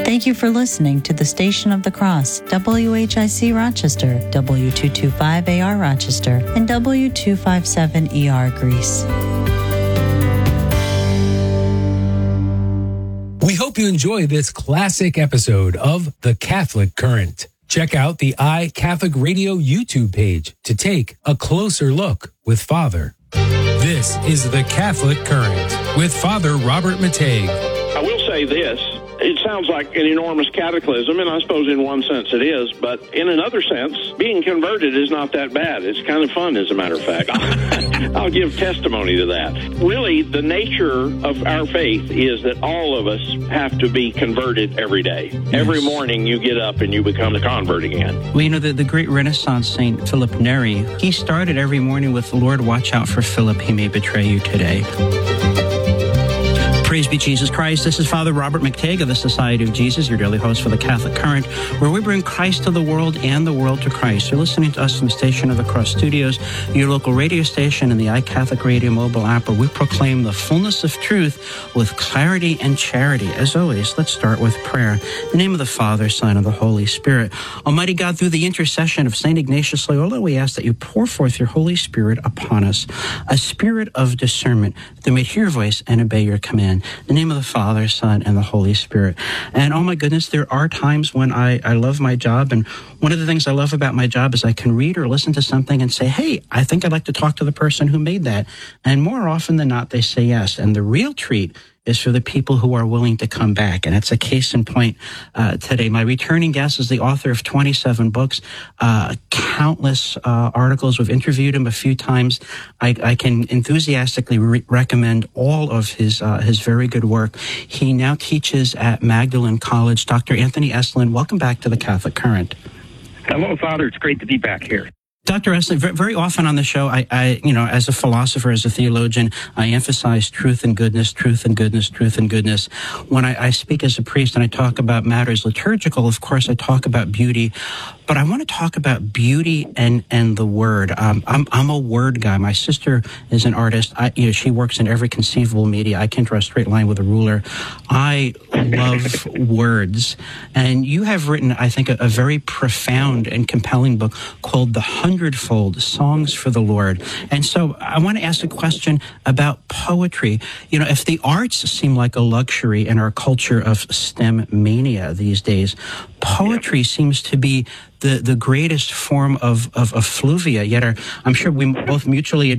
Thank you for listening to the Station of the Cross, WHIC Rochester, W225AR Rochester, and W257ER Greece. We hope you enjoy this classic episode of The Catholic Current. Check out the iCatholic Radio YouTube page to take a closer look with Father. This is The Catholic Current with Father Robert Matei. I will say this. It sounds like an enormous cataclysm, and I suppose in one sense it is, but in another sense, being converted is not that bad. It's kind of fun, as a matter of fact. I'll give testimony to that. Really, the nature of our faith is that all of us have to be converted every day. Yes. Every morning you get up and you become a convert again. Well, you know, the great Renaissance saint Philip Neri, he started every morning with, "Lord, watch out for Philip, he may betray you today." Praise be Jesus Christ. This is Father Robert McTague of the Society of Jesus, your daily host for the Catholic Current, where we bring Christ to the world and the world to Christ. You're listening to us from the Station of the Cross Studios, your local radio station, and the iCatholic Radio mobile app, where we proclaim the fullness of truth with clarity and charity. As always, let's start with prayer. In the name of the Father, Son, and the Holy Spirit. Almighty God, through the intercession of St. Ignatius Loyola, we ask that you pour forth your Holy Spirit upon us, a spirit of discernment, that we may hear your voice and obey your command. In the name of the Father, Son, and the Holy Spirit. And oh my goodness, there are times when I love my job, and one of the things I love about my job is I can read or listen to something and say, hey, I think I'd like to talk to the person who made that. And more often than not, they say yes. And the real treat is for the people who are willing to come back. And it's a case in point today. My returning guest is the author of 27 books, countless articles. We've interviewed him a few times. I can enthusiastically recommend all of his very good work. He now teaches at Magdalen College. Dr. Anthony Esolen, welcome back to the Catholic Current. Hello, Father. It's great to be back here. Dr. Esolen, very often on the show, I, as a philosopher, as a theologian, I emphasize truth and goodness, truth and goodness, truth and goodness. When I speak as a priest and I talk about matters liturgical, of course, I talk about beauty. But I want to talk about beauty and the word. I'm a word guy. My sister is an artist. She works in every conceivable media. I can draw a straight line with a ruler. I love words. And you have written, I think, a very profound and compelling book called The Hundredfold Songs for the Lord. And so I want to ask a question about poetry. You know, if the arts seem like a luxury in our culture of STEM mania these days, poetry seems to be the greatest form of effluvia, yet I'm sure we both mutually